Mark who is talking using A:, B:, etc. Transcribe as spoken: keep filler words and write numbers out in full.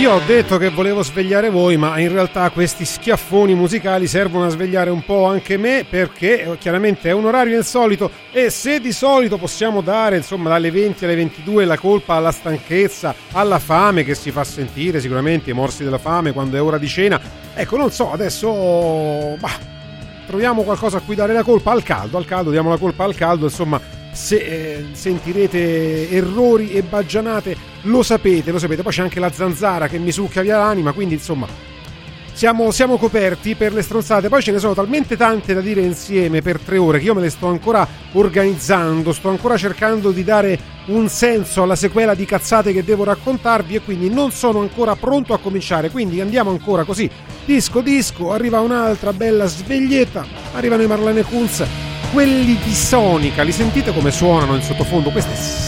A: Io ho detto che volevo svegliare voi, ma in realtà questi schiaffoni musicali servono a svegliare un po' anche me, perché chiaramente è un orario insolito e se di solito possiamo dare insomma dalle venti alle ventidue la colpa alla stanchezza, alla fame che si fa sentire, sicuramente i morsi della fame quando è ora di cena, ecco non so, adesso bah, troviamo qualcosa a cui dare la colpa, al caldo, al caldo diamo la colpa al caldo, insomma. Se eh, sentirete errori e baggianate lo sapete, lo sapete. Poi c'è anche la zanzara che mi succhia via l'anima, quindi insomma siamo, siamo coperti per le stronzate. Poi ce ne sono talmente tante da dire insieme per tre ore che io me le sto ancora organizzando, sto ancora cercando di dare un senso alla sequela di cazzate che devo raccontarvi e quindi non sono ancora pronto a cominciare, quindi andiamo ancora così disco disco, arriva un'altra bella sveglietta, arrivano i Marlene Kunz, quelli di Sonica, li sentite come suonano in sottofondo? Questa è